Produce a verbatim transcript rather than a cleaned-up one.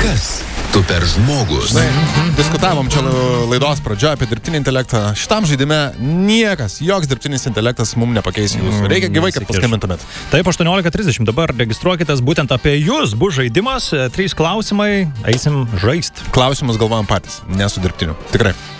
Kas tu per žmogus? Žinai, diskutavom čia laidos pradžioje apie dirbtinį intelektą. Šitam žaidime niekas, joks dirbtinis intelektas mums nepakeis jūsų. Reikia gyvai, kad paskambintumėt. Taip, aštuoniolika trisdešimt dabar registruokitės būtent apie jūs. Bus žaidimas, trys klausimai, eisim žaist. Klausimus galvojam patys, ne su dirbtiniu. Tikrai.